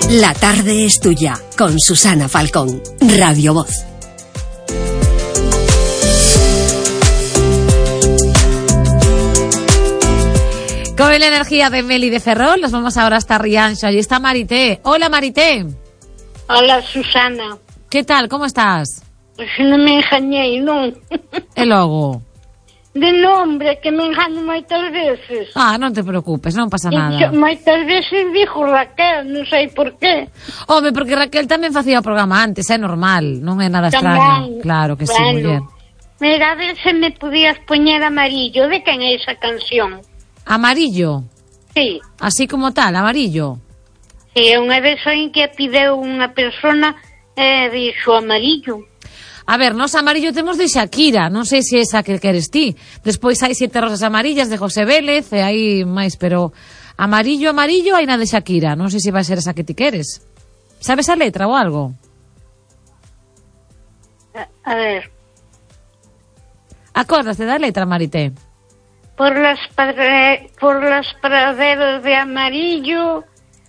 La tarde es tuya, con Susana Falcón, Radio Voz. Con la energía de Meli de Ferrol, nos vamos ahora hasta Rianxo. Allí está Marité. Hola, Marité. Hola, Susana. Que tal, como estás? Pois non me engañei, non? E logo? De nombre, que me engano moitas veces. Non te preocupes, non pasa nada. Moitas veces dixo Raquel, non sei por qué. Home, porque Raquel tamén facía o programa antes, é normal, non é nada extraño. Claro que sí, muller. Mira, a ver se me podías poñer Amarillo. De quen é esa canción? Amarillo? Sí. Así como tal, Amarillo? Sí, unha vez oín que pideu unha persona dixo Amarillo. A ver, nos Amarillo temos de Shakira, non sei se esa que queres ti. Despois hai 7 rosas amarillas de José Vélez e hai máis, pero Amarillo, hai na de Shakira. Non sei se vai ser esa que ti queres. Sabes a letra ou algo? A ver. Acórdate da letra, Marité? Por las praderas de Amarillo.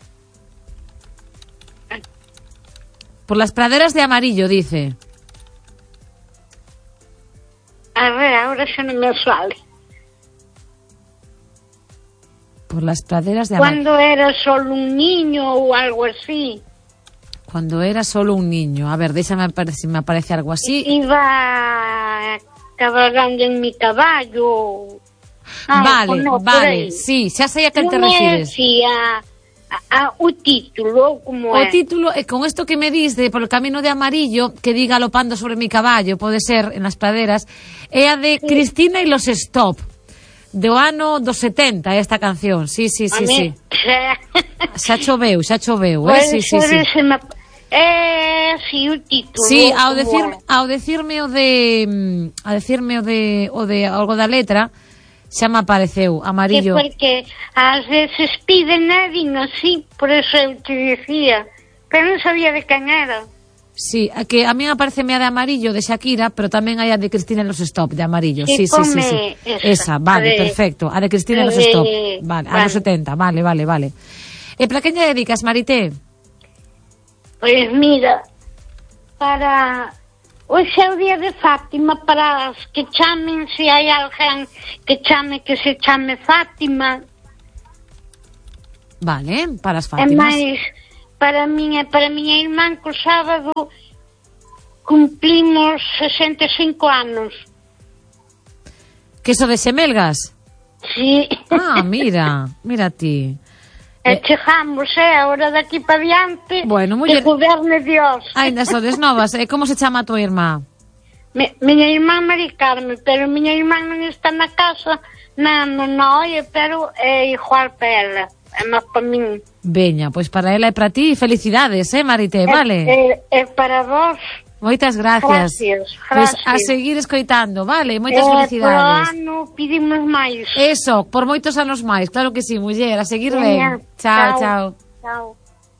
Por las praderas de Amarillo, dice. A ver, ahora xa non me sale. Por las praderas de Amarillo. Cuando era solo un niño ou algo así. Cuando era solo un niño. A ver, déxame ver se me aparece algo así. Iba cabalgando en mi caballo. Vale, sí, xa sei a que te refires. Sí, o título, como é? O título, con isto que me dis de Por el camino de Amarillo, que diga galopando sobre mi caballo, pode ser, en las praderas, é a de Cristina y los Stop, do ano dos 70, esta canción, sí. Xa choveu, sí. Sí, o título. Sí, ao decirme o de algo da letra, xa me apareceu, Amarillo. Que porque ás veces piden a din así, por eso eu te dicía, pero non sabía de quen era. Sí, que a mí apareceme a de Amarillo de Shakira, pero tamén hai a de Cristina en los Stop de Amarillo. Sí. Esa, vale, perfecto. A de Cristina en los Stop. Vale, a los 70, vale. E para quen lle dedicas, Marité? Pois mira, para... Hoxe é o día de Fátima, para as que chamen, se hai alguén que se chame Fátima. Vale, para as Fátimas. E máis, para miña irmán, que o sábado cumplimos 65 anos. Que eso de Semelgas? Sí. Mira ti. E chegamos, ahora daqui para diante, bueno, que goberne Dios. Ainda sodes novas. E como se chama a tua irmá? Miña irmán Mari Carmen, pero miña irmán non está na casa, non oye, pero é igual para ela, é máis para min. Veña, pois para ela e para ti, felicidades, Marité, vale? É para vos. Moitas gracias. Pois a seguir escoitando, vale? Moitas felicidades. Por ano pedimos máis. Eso, por moitos anos máis, claro que sí, muller, a seguir ben. Chao.